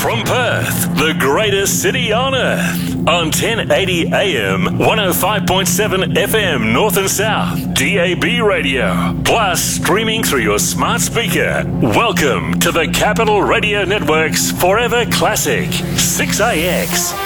from Perth, the greatest city on earth. On 1080 AM, 105.7 FM North and South, DAB radio, plus streaming through your smart speaker. Welcome to the Capital Radio Network's Forever Classic, 6AX.